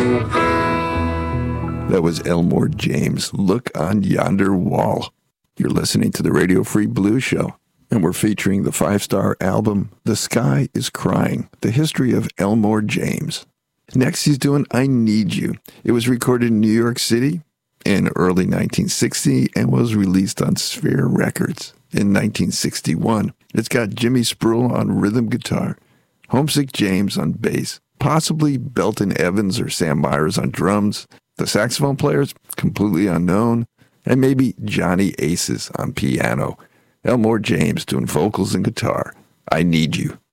That was Elmore James, Look on Yonder Wall. You're listening to the Radio Free Blues Show, and we're featuring the 5-star album, The Sky is Crying, the history of Elmore James. Next, he's doing I Need You. It was recorded in New York City in early 1960 and was released on Sphere Records in 1961. It's got Jimmy Spruill on rhythm guitar, Homesick James on bass, possibly Belton Evans or Sam Myers on drums. The saxophone player's completely unknown, and maybe Johnny Aces on piano. Elmore James doing vocals and guitar. I Need You.